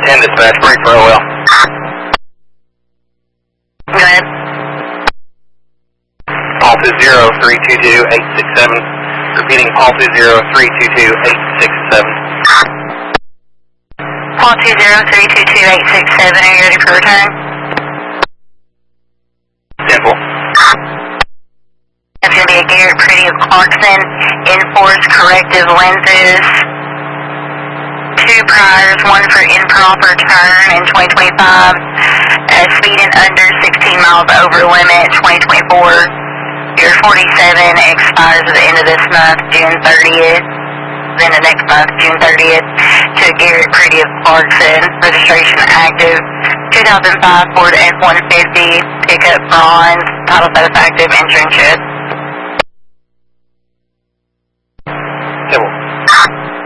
10 dispatch, break for OL. Go ahead. Pulse is 0322867. Repeating, pulse is 0322867. Call 20322-867. Are you ready for return? Simple. That's going to be a Garrett Pretty of Clarkson. Enforced corrective lenses. 2 priors, 1 for improper turn in 2025. Speeding under 16 miles over limit 2024. Your 47 expires at the end of this month, June 30th. Then the next month, June 30th, to Garrett Pretty of Clarkson. Registration active. 2005 Ford F-150, pickup bronze, title satisfactive, insurance.